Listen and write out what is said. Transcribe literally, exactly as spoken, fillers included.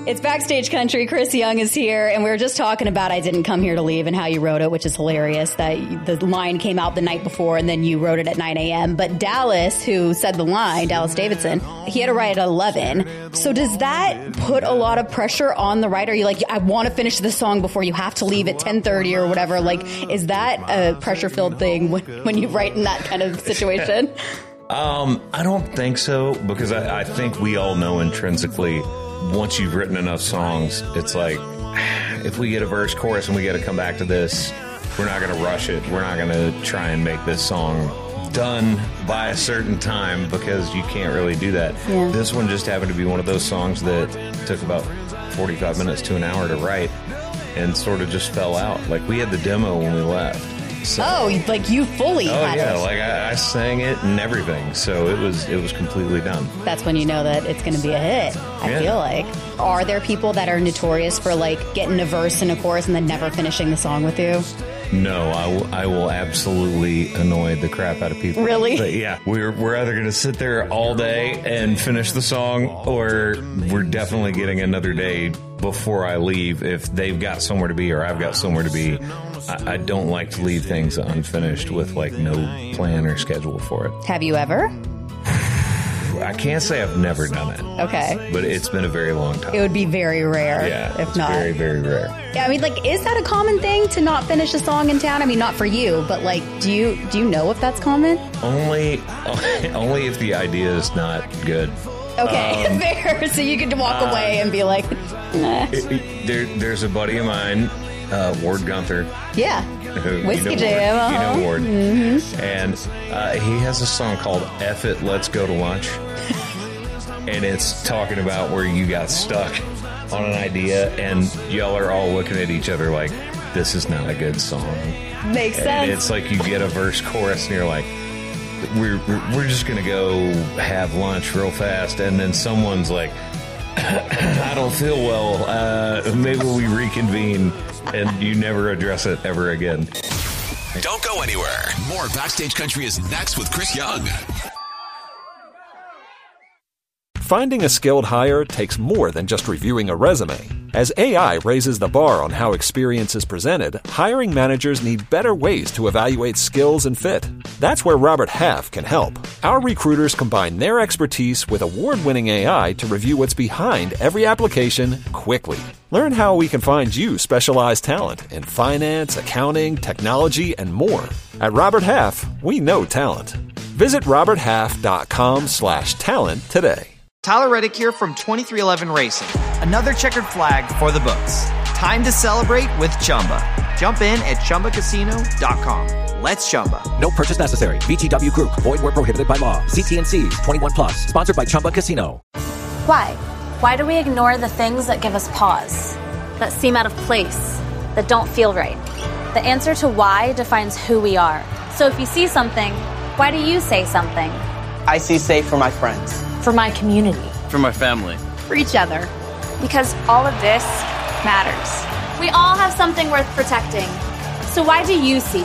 It's Backstage Country. Chris Young is here, and we were just talking about I Didn't Come Here to Leave and how you wrote it, which is hilarious that the line came out the night before and then you wrote it at nine a.m. But Dallas, who said the line, Dallas Davidson, he had to write it at eleven. So does that put a lot of pressure on the writer? You're like, I want to finish this song before you have to leave at ten thirty or whatever. Like, is that a pressure-filled thing when, when you write in that kind of situation? um, I don't think so, because I, I think we all know intrinsically, once you've written enough songs, it's like, if we get a verse, chorus, and we got to come back to this, we're not going to rush it. We're not going to try and make this song done by a certain time, because you can't really do that. Yeah. This one just happened to be one of those songs that took about forty-five minutes to an hour to write and sort of just fell out. Like, we had the demo when we left. So, oh, like you fully oh, had yeah, it. like I, I sang it and everything, so it was it was completely done. That's when you know that it's going to be a hit, I yeah. feel like. Are there people that are notorious for, like, getting a verse and a chorus and then never finishing the song with you? No, I will, I will absolutely annoy the crap out of people. Really? But yeah, we're we're either going to sit there all day and finish the song, or we're definitely getting another day before I leave if they've got somewhere to be or I've got somewhere to be. I, I don't like to leave things unfinished with, like, no plan or schedule for it. Have you ever? I can't say I've never done it. Okay. But it's been a very long time. It would be very rare. Yeah, if it's not. very, very rare. Yeah, I mean, like, is that a common thing to not finish a song in town? I mean, not for you, but, like, do you do you know if that's common? Only, only if the idea is not good. Okay, um, fair. So you could walk uh, away and be like, nah. It, it, there, there's a buddy of mine, uh, Ward Gunther. Yeah. Who, Whiskey you know Jam. Ward, Uh-huh. You know Ward. Mm-hmm. And uh, he has a song called F It, Let's Go to Lunch. And it's talking about where you got stuck on an idea and y'all are all looking at each other like, this is not a good song. Makes sense. And it's like you get a verse, chorus, and you're like, we're, we're just going to go have lunch real fast. And then someone's like, I don't feel well. Uh, maybe we reconvene. And you never address it ever again. Don't go anywhere. More Backstage Country is next with Chris Young. Finding a skilled hire takes more than just reviewing a resume. As A I raises the bar on how experience is presented, hiring managers need better ways to evaluate skills and fit. That's where Robert Half can help. Our recruiters combine their expertise with award-winning A I to review what's behind every application quickly. Learn how we can find you specialized talent in finance, accounting, technology, and more. At Robert Half, we know talent. Visit roberthalf.com slash talent today. Tyler Reddick here from twenty-three eleven Racing. Another checkered flag for the books. Time to celebrate with Chumba. Jump in at chumba casino dot com. Let's Chumba. No purchase necessary. V G W Group. Void where prohibited by law. See T and C's. twenty-one plus. Sponsored by Chumba Casino. Why? Why do we ignore the things that give us pause? That seem out of place? That don't feel right? The answer to why defines who we are. So if you see something, why do you say something? I see safe for my friends. For my community. For my family. For each other. Because all of this matters. We all have something worth protecting. So why do you see